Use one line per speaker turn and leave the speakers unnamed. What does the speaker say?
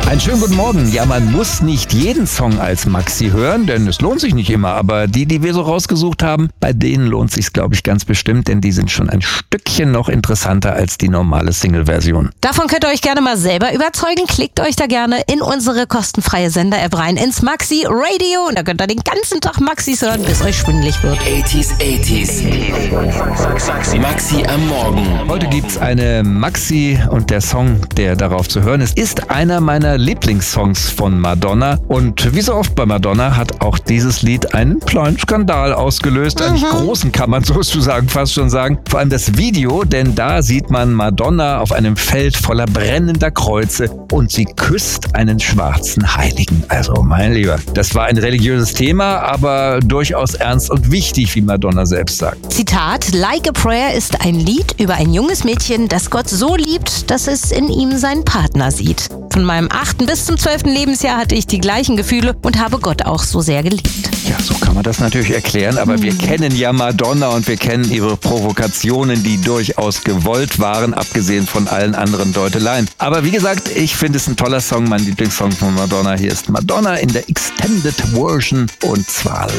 Einen schönen guten Morgen. Ja, man muss nicht jeden Song als Maxi hören, denn es lohnt sich nicht immer. Aber die wir so rausgesucht haben, bei denen lohnt sich's, glaube ich, ganz bestimmt, denn die sind schon ein Stückchen noch interessanter als die normale Single-Version.
Davon könnt ihr euch gerne mal selber überzeugen. Klickt euch da gerne in unsere kostenfreie Sender-App rein, ins Maxi Radio. Und da könnt ihr den ganzen Tag Maxis hören, bis euch schwindelig wird.
80s. Maxi am Morgen.
Heute gibt's eine Maxi und der Song, der darauf zu hören ist einer meiner Lieblingssongs von Madonna. Und wie so oft bei Madonna hat auch dieses Lied einen kleinen Skandal ausgelöst. Einen großen, kann man sozusagen fast schon sagen. Vor allem das Video, denn da sieht man Madonna auf einem Feld voller brennender Kreuze und sie küsst einen schwarzen Heiligen. Also mein Lieber, das war ein religiöses Thema, aber durchaus ernst und wichtig, wie Madonna selbst sagt.
Zitat: Like a Prayer ist ein Lied über ein junges Mädchen, das Gott so liebt, dass es in ihm seinen Partner sieht. Von meinem 8. bis zum 12. Lebensjahr hatte ich die gleichen Gefühle und habe Gott auch so sehr geliebt.
Ja, so kann man das natürlich erklären, aber wir kennen ja Madonna und wir kennen ihre Provokationen, die durchaus gewollt waren, abgesehen von allen anderen Deuteleien. Aber wie gesagt, ich finde es ein toller Song, mein Lieblingssong von Madonna. Hier ist Madonna in der Extended Version und zwar